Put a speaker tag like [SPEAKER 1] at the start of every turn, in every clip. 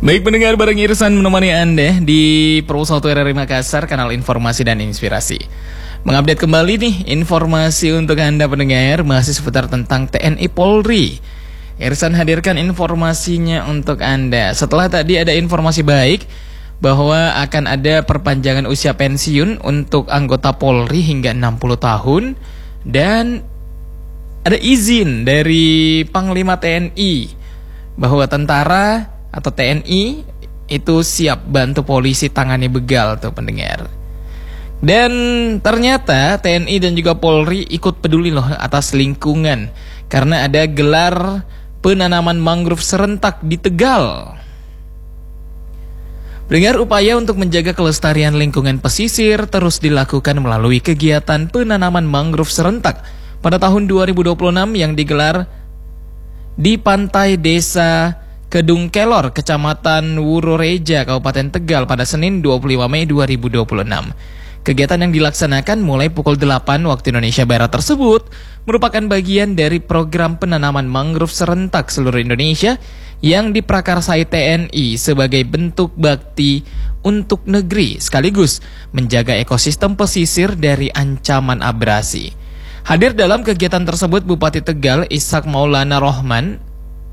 [SPEAKER 1] Baik pendengar, bareng Irsan menemani Anda di Pro 1 RRI Makassar, kanal informasi dan inspirasi. Mengupdate kembali nih informasi untuk Anda pendengar, masih seputar tentang TNI Polri. Irsan hadirkan informasinya untuk Anda. Setelah tadi ada informasi baik bahwa akan ada perpanjangan usia pensiun untuk anggota Polri hingga 60 tahun. Dan ada izin dari Panglima TNI bahwa tentara atau TNI itu siap bantu polisi tangani begal tuh pendengar. Dan ternyata TNI dan juga Polri ikut peduli loh atas lingkungan, karena ada gelar penanaman mangrove serentak di Tegal. Pendengar, upaya untuk menjaga kelestarian lingkungan pesisir terus dilakukan melalui kegiatan penanaman mangrove serentak pada tahun 2026 yang digelar di pantai desa Kedung Kelor, Kecamatan Wuroreja, Kabupaten Tegal pada Senin 25 Mei 2026. Kegiatan yang dilaksanakan mulai pukul 8 waktu Indonesia Barat tersebut merupakan bagian dari program penanaman mangrove serentak seluruh Indonesia yang diprakarsai TNI sebagai bentuk bakti untuk negeri sekaligus menjaga ekosistem pesisir dari ancaman abrasi. Hadir dalam kegiatan tersebut Bupati Tegal Ishak Maulana Rohman,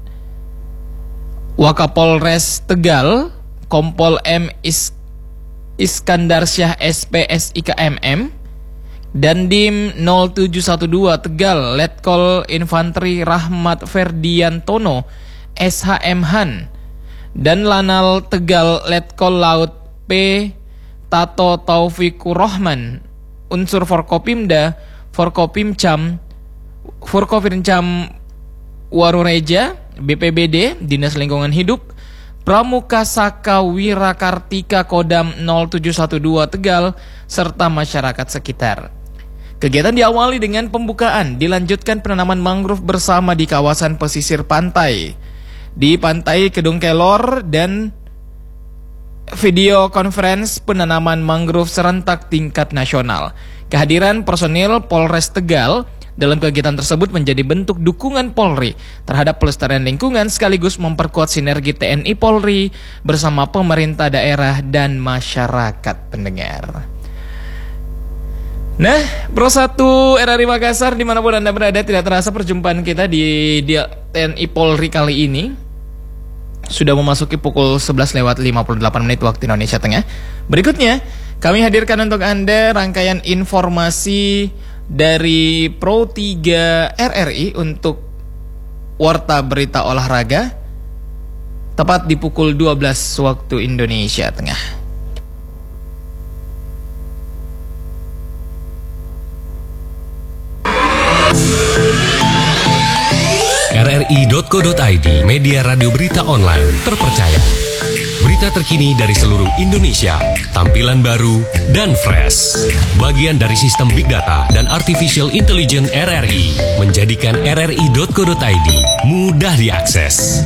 [SPEAKER 1] Wakapolres Tegal Kompol M. Iskandar Syah SPSIKMM, Dandim 0712 Tegal Letkol Infanteri Rahmat Ferdiantono SHM Han, dan Lanal Tegal Letkol Laut P. Tato Taufikur Rahman, unsur Forkopimda Forkopimcam Warureja, BPBD, Dinas Lingkungan Hidup, Pramuka Saka Wirakartika Kodam 0712 Tegal, serta masyarakat sekitar. Kegiatan diawali dengan pembukaan, dilanjutkan penanaman mangrove bersama di kawasan pesisir pantai, di Pantai Kedung Kelor, dan video conference penanaman mangrove serentak tingkat nasional. Kehadiran personil Polres Tegal dalam kegiatan tersebut menjadi bentuk dukungan Polri terhadap pelestarian lingkungan sekaligus memperkuat sinergi TNI Polri bersama pemerintah daerah dan masyarakat pendengar. Nah, Pro 1 RRI Makassar dimanapun Anda berada, tidak terasa perjumpaan kita di TNI Polri kali ini sudah memasuki pukul 11:58 waktu Indonesia Tengah. Berikutnya kami hadirkan untuk Anda rangkaian informasi dari Pro 3 RRI untuk Warta Berita Olahraga tepat di pukul 12 waktu Indonesia Tengah.
[SPEAKER 2] RRI.co.id, media radio berita online terpercaya. Berita terkini dari seluruh Indonesia, tampilan baru dan fresh. Bagian dari sistem Big Data dan Artificial Intelligence RRI, menjadikan RRI.co.id mudah diakses.